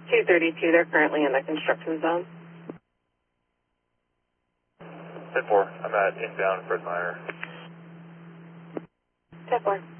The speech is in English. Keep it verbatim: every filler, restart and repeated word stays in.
two thirty-two, they're currently in the construction zone. ten four, I'm at inbound Fred Meyer. ten four.